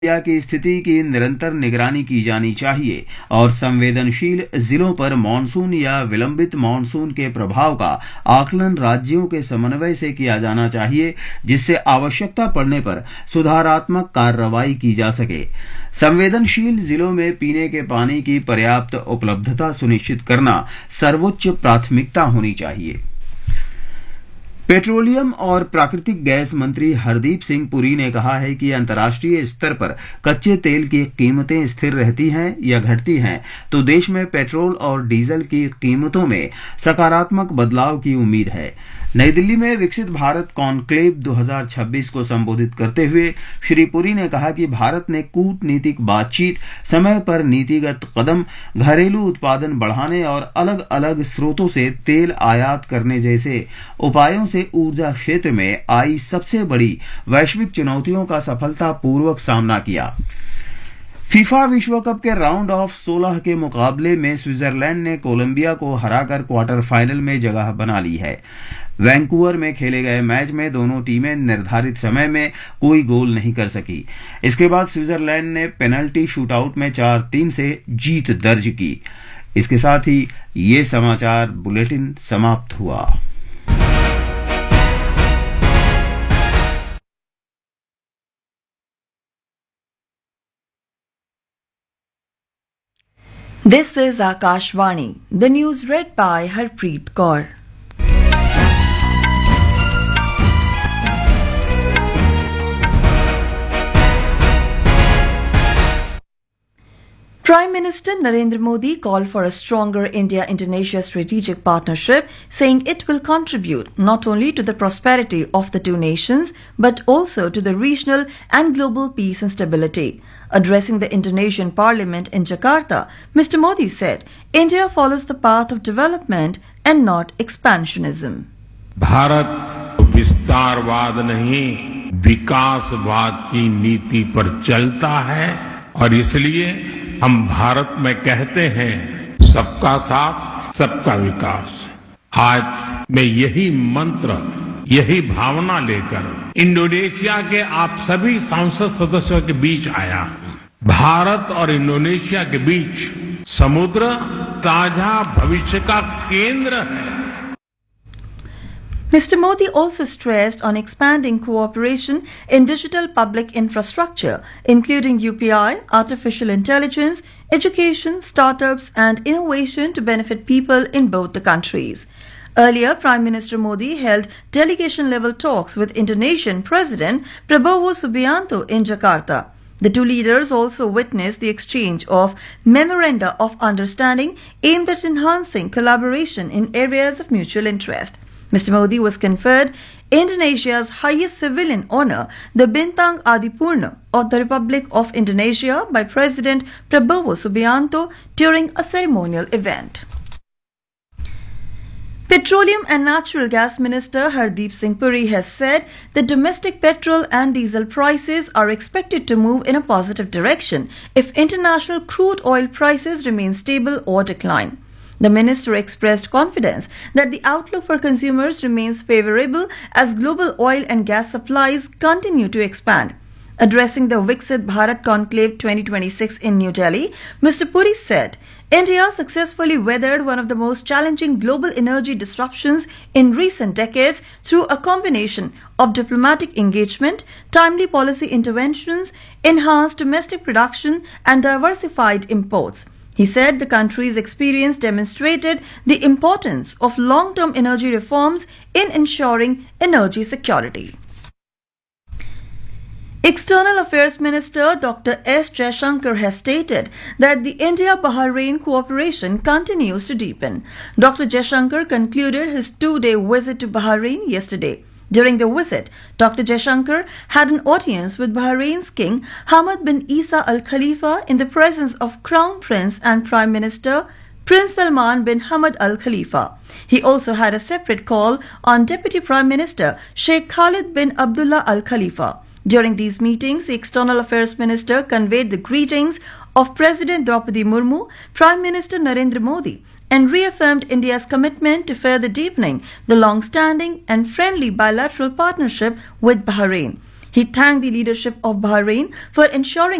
या की स्थिति की निरंतर निगरानी की जानी चाहिए और संवेदनशील जिलों पर मानसून या विलंबित मानसून के प्रभाव का आकलन राज्यों के समन्वय से किया जाना चाहिए, जिससे आवश्यकता पड़ने पर सुधारात्मक कार्रवाई की जा सके। संवेदनशील जिलों में पीने के पानी की पर्याप्त उपलब्धता सुनिश्चित करना सर्वोच्च प्राथमिकता होनी चाहिए। पेट्रोलियम और प्राकृतिक गैस मंत्री हरदीप सिंह पुरी ने कहा है कि अंतर्राष्ट्रीय स्तर पर कच्चे तेल की कीमतें स्थिर रहती हैं या घटती हैं तो देश में पेट्रोल और डीजल की कीमतों में सकारात्मक बदलाव की उम्मीद है। नई दिल्ली में विकसित भारत कॉन्क्लेव 2026 को संबोधित करते हुए श्री पुरी ने कहा कि भारत ने कूटनीतिक बातचीत, समय पर नीतिगत कदम, घरेलू उत्पादन बढ़ाने और अलग अलग स्रोतों से तेल आयात करने जैसे उपायों से ऊर्जा क्षेत्र में आई सबसे बड़ी वैश्विक चुनौतियों का सफलतापूर्वक सामना किया। फीफा विश्व कप के राउंड ऑफ 16 के मुकाबले में स्विट्जरलैंड ने कोलंबिया को हराकर क्वार्टर फाइनल में जगह बना ली है। वैंकूवर में खेले गए मैच में दोनों टीमें निर्धारित समय में कोई गोल नहीं कर सकी। इसके बाद स्विट्जरलैंड ने पेनल्टी शूटआउट में 4-3 से जीत दर्ज की। इसके साथ ही ये समाचार बुलेटिन समाप्त हुआ। This is Akashvani. The news read by Harpreet Kaur. Prime Minister Narendra Modi called for a stronger India-Indonesia strategic partnership, saying it will contribute not only to the prosperity of the two nations, but also to the regional and global peace and stability. Addressing the Indonesian Parliament in Jakarta, Mr. Modi said, India follows the path of development and not expansionism. Bharat विस्तारवाद नहीं, विकासवाद की नीति पर चलता है और इसलिए हम भारत में कहते हैं सबका साथ सबका विकास। आज मैं यही मंत्र, यही भावना लेकर इंडोनेशिया के आप सभी सांसद सदस्यों के बीच आया। भारत और इंडोनेशिया के बीच समुद्र साझा भविष्य का केंद्र है। Mr. Modi also stressed on expanding cooperation in digital public infrastructure, including UPI, artificial intelligence, education, startups, and innovation to benefit people in both the countries. Earlier, Prime Minister Modi held delegation-level talks with Indonesian President Prabowo Subianto in Jakarta. The two leaders also witnessed the exchange of memoranda of understanding aimed at enhancing collaboration in areas of mutual interest. Mr. Modi was conferred Indonesia's highest civilian honor, the Bintang Adipurna of the Republic of Indonesia, by President Prabowo Subianto during a ceremonial event. Petroleum and Natural Gas Minister Hardeep Singh Puri has said that domestic petrol and diesel prices are expected to move in a positive direction if international crude oil prices remain stable or decline. The minister expressed confidence that the outlook for consumers remains favorable as global oil and gas supplies continue to expand. Addressing the Viksit Bharat Conclave 2026 in New Delhi, Mr. Puri said, India successfully weathered one of the most challenging global energy disruptions in recent decades through a combination of diplomatic engagement, timely policy interventions, enhanced domestic production, and diversified imports. He said the country's experience demonstrated the importance of long-term energy reforms in ensuring energy security. External Affairs Minister Dr. S. Jaishankar has stated that the India-Bahrain cooperation continues to deepen. Dr. Jaishankar concluded his two-day visit to Bahrain yesterday. During the visit, Dr. Jaishankar had an audience with Bahrain's King Hamad bin Isa Al Khalifa in the presence of Crown Prince and Prime Minister Prince Salman bin Hamad Al Khalifa. He also had a separate call on Deputy Prime Minister Sheikh Khalid bin Abdullah Al Khalifa. During these meetings, the External Affairs Minister conveyed the greetings of President Draupadi Murmu, Prime Minister Narendra Modi, and reaffirmed India's commitment to further deepening the long-standing and friendly bilateral partnership with Bahrain. He thanked the leadership of Bahrain for ensuring